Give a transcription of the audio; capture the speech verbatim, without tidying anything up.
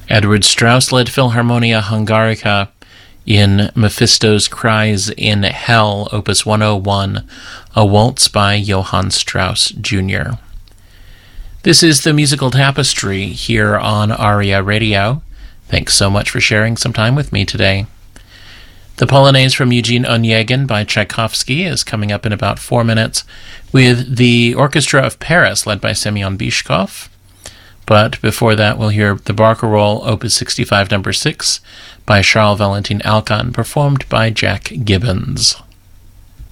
Edward Strauss led Philharmonia Hungarica in Mephisto's Cries in Hell, Opus one oh one, a waltz by Johann Strauss Junior This is the Musical Tapestry here on ARIA Radio. Thanks so much for sharing some time with me today. The Polonaise from Eugene Onegin by Tchaikovsky is coming up in about four minutes with the Orchestra of Paris led by Semyon Bychkov. But before that, we'll hear the Barcarolle, Opus sixty-five, number six, by Charles Valentin Alkan, performed by Jack Gibbons.